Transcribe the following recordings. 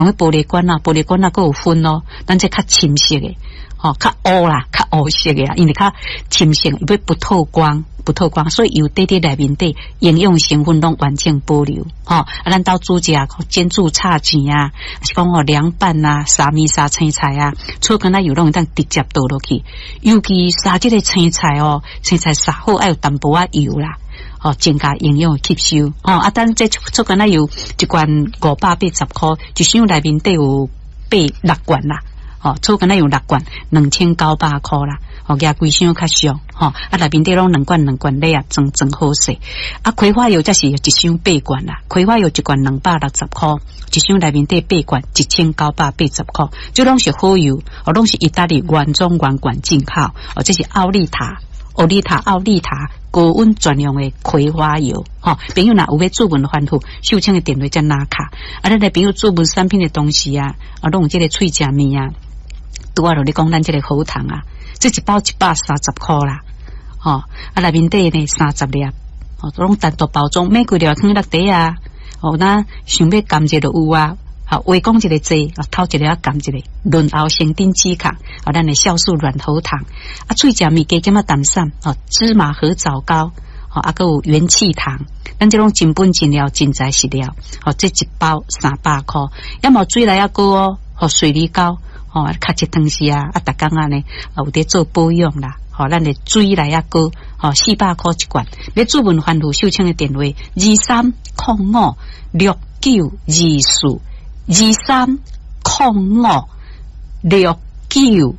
用玻璃管啊，玻璃管啊，佫有分咯，咱这较深色的，较乌啦，较乌色的啦，因为较深色，伊要不透光，所以油底内面底营养成分拢完整保留，咱到煮食煎煮炒钱啊，是讲凉拌啊、沙米沙青菜啊，醋跟那油拢当直接倒落去，尤其沙这个青菜青菜杀好要有淡薄仔油啦。增加营养吸收等这出干那有一罐580块，一箱内面底有6罐啦，出干那有6罐2900块啦，加规箱较俗内面底拢2罐咧啊，装好势葵花油则是一箱8罐啦，葵花油一罐260块，一箱内面底8罐1980块，这拢是好油，拢是意大利原装原罐进口，这是奥利塔高温专用的葵花油，朋友若有要做文欢呼，秀清的电话才拿卡，咱来朋友做文产品的东西啊，拢有这个脆食面啊，拄啊，你讲咱这个喉糖啊，这一包130块啦，内面底呢30粒，拢单独包装，每几粒放落底啊，咱想要甘蔗就有啊。话讲一个剂，头一个要甘一个，润喉生丁止咳，咱的酵素软喉糖，脆食面加减淡散，芝麻合枣膏，还有元气糖，咱这种真本真料真材实料，这一包300块，要么水来要高水梨膏，较一汤时啊，逐工啊呢，有在做保养啦，咱的水来要高，400块一罐，要做文欢呼秀清的电话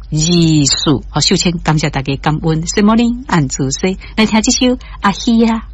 23056924。23056924，秀清感谢大家感恩，什么呢？按自说来听这首阿希啊。